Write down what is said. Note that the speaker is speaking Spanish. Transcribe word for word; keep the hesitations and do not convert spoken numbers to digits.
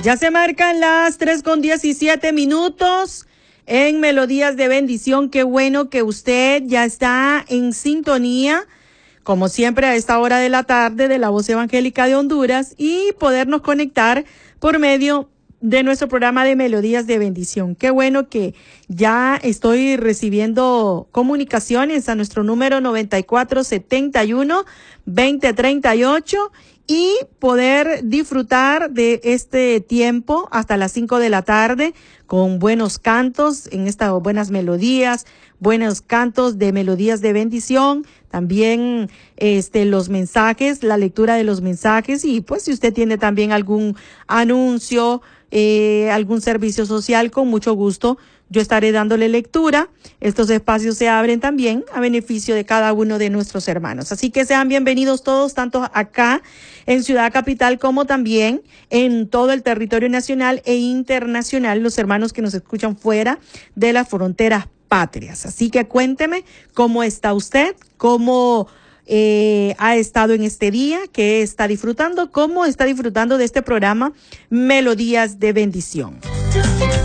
Ya se marcan las tres con diecisiete minutos en Melodías de Bendición. Qué bueno que usted ya está en sintonía, como siempre a esta hora de la tarde, de la Voz Evangélica de Honduras y podernos conectar por medio de nuestro programa de Melodías de Bendición. Qué bueno que ya estoy recibiendo comunicaciones a nuestro número noventa y cuatro setenta y uno veinte treinta y ocho y poder disfrutar de este tiempo hasta las cinco de la tarde con buenos cantos, en estas buenas melodías, buenos cantos de Melodías de Bendición, también este los mensajes, la lectura de los mensajes y pues si usted tiene también algún anuncio, eh, algún servicio social, con mucho gusto yo estaré dándole lectura. Estos espacios se abren también a beneficio de cada uno de nuestros hermanos. Así que sean bienvenidos todos, tanto acá en Ciudad Capital como también en todo el territorio nacional e internacional, los hermanos que nos escuchan fuera de las fronteras patrias. Así que cuénteme cómo está usted, cómo eh, ha estado en este día, qué está disfrutando, cómo está disfrutando de este programa Melodías de Bendición.